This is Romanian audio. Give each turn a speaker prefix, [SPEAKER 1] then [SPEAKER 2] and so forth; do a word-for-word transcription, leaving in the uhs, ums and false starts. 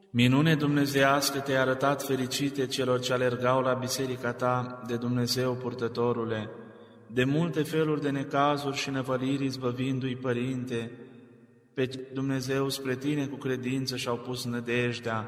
[SPEAKER 1] Minune dumnezeiască te-ai arătat fericite celor ce alergau la biserica ta de Dumnezeu purtătorule, de multe feluri de necazuri și năvăliri izbăvindu-i, Părinte, pe Dumnezeu spre tine cu credință și-au pus nădejdea,